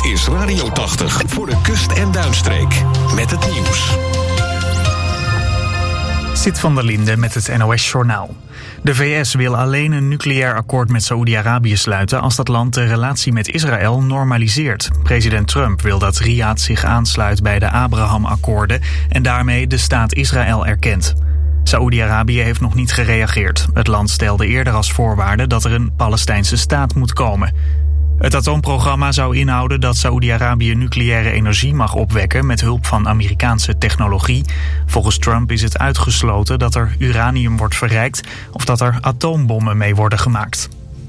Dit is Radio 80 voor de kust- en duinstreek. Met het nieuws. Sit van der Linde met het NOS-journaal. De VS wil alleen een nucleair akkoord met Saoedi-Arabië sluiten als dat land de relatie met Israël normaliseert. President Trump wil dat Riyadh zich aansluit bij de Abraham-akkoorden en daarmee de staat Israël erkent. Saoedi-Arabië heeft nog niet gereageerd. Het land stelde eerder als voorwaarde dat er een Palestijnse staat moet komen. Het atoomprogramma zou inhouden dat Saoedi-Arabië nucleaire energie mag opwekken met hulp van Amerikaanse technologie. Volgens Trump is het uitgesloten dat er uranium wordt verrijkt of dat er atoombommen mee worden gemaakt.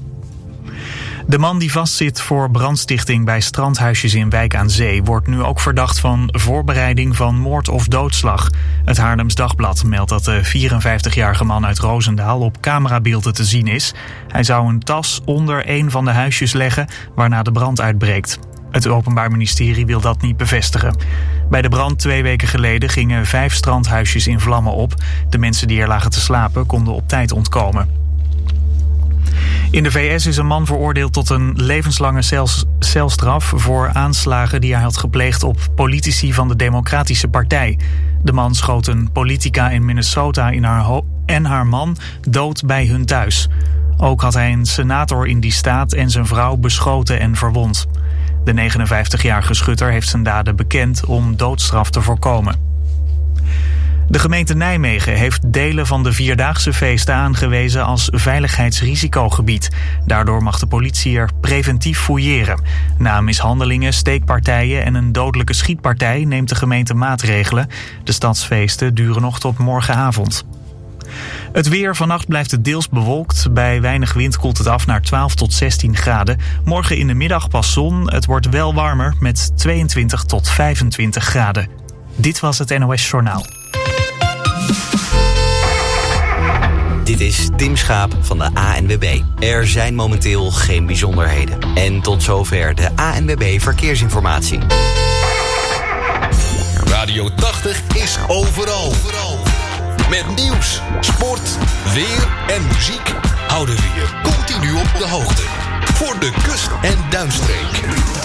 De man die vastzit voor brandstichting bij strandhuisjes in Wijk aan Zee wordt nu ook verdacht van voorbereiding van moord of doodslag. Het Haarlems Dagblad meldt dat de 54-jarige man uit Roosendaal op camerabeelden te zien is. Hij zou een tas onder een van de huisjes leggen waarna de brand uitbreekt. Het Openbaar Ministerie wil dat niet bevestigen. Bij de brand 2 weken geleden gingen 5 strandhuisjes in vlammen op. De mensen die er lagen te slapen konden op tijd ontkomen. In de VS is een man veroordeeld tot een levenslange celstraf voor aanslagen die hij had gepleegd op politici van de Democratische Partij. De man schoot een politica in Minnesota en haar man dood bij hun thuis. Ook had hij een senator in die staat en zijn vrouw beschoten en verwond. De 59-jarige schutter heeft zijn daden bekend om doodstraf te voorkomen. De gemeente Nijmegen heeft delen van de Vierdaagse feesten aangewezen als veiligheidsrisicogebied. Daardoor mag de politie er preventief fouilleren. Na mishandelingen, steekpartijen en een dodelijke schietpartij neemt de gemeente maatregelen. De stadsfeesten duren nog tot morgenavond. Het weer, vannacht blijft het deels bewolkt. Bij weinig wind koelt het af naar 12 tot 16 graden. Morgen in de middag pas zon. Het wordt wel warmer met 22 tot 25 graden. Dit was het NOS Journaal. Dit is Tim Schaap van de ANWB. Er zijn momenteel geen bijzonderheden. En tot zover de ANWB Verkeersinformatie. Radio 80 is overal. Met nieuws, sport, weer en muziek houden we je continu op de hoogte. Voor de kust- en duinstreek.